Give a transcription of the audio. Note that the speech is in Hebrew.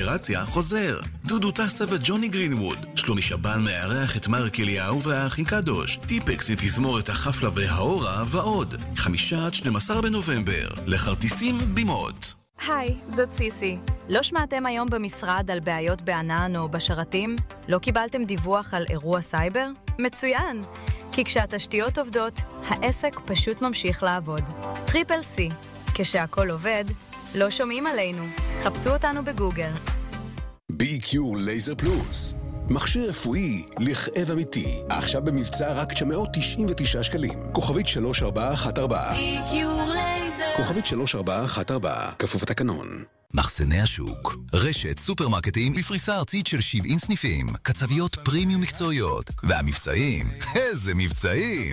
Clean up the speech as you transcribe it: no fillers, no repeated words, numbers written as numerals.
אופרציה חוזר. דודו טסה וג'וני גרינווד. שלומי שבן מארח את מרק אליהו והאחים קדוש. טיפקס עם תזמורת החפלה והאורה ועוד. 5-12 בנובמבר. לכרטיסים בימות. היי, זאת סיסי. לא שמעתם היום במשרד על בעיות בענן או בשרתים? לא קיבלתם דיווח על אירוע סייבר? מצוין! כי כשהתשתיות עובדות, העסק פשוט ממשיך לעבוד. טריפל סי. כשהכל עובד, לא שומעים עלינו. חפשו אותנו בגוגל. BQ לייזר פלוס. מכשיר רפואי לכאב אמיתי. עכשיו במבצע רק 999 שקלים. כוכבית 3414. BQ לייזר. כוכבית 3414. כפוף התקנון. מחסני השוק, רשת סופרמרקטים לפריסה ארצית של 70 סניפים, קצביות פרימיום מקצועיות, והמבצעים, איזה מבצעים!